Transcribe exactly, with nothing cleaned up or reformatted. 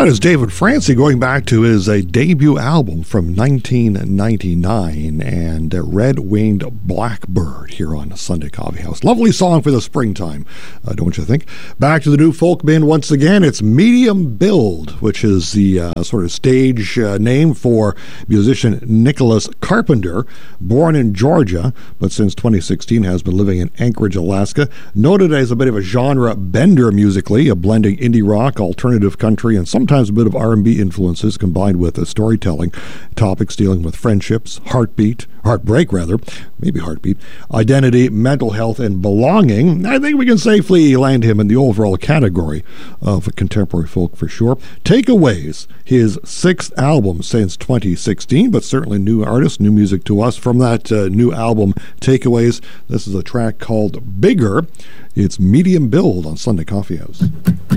That is David Francie going back to his uh, debut album from nineteen ninety-nine and uh, Red-Winged Blackbird here on Sunday Coffee House. Lovely song for the springtime, uh, don't you think? Back to the new folk band once again. It's Medium Build, which is the uh, sort of stage uh, name for musician Nicholas Carpenter, born in Georgia, but since twenty sixteen has been living in Anchorage, Alaska. Noted as a bit of a genre bender musically, a blending indie rock, alternative country, and sometimes a bit of R and B influences combined with a storytelling, topics dealing with friendships, heartbeat, heartbreak rather, maybe heartbeat, identity, mental health, and belonging. I think we can safely land him in the overall category of contemporary folk for sure. Takeaways, his sixth album since twenty sixteen, but certainly new artist, new music to us. From that uh, new album, Takeaways, this is a track called Bigger. It's Medium Build on Sunday Coffee House.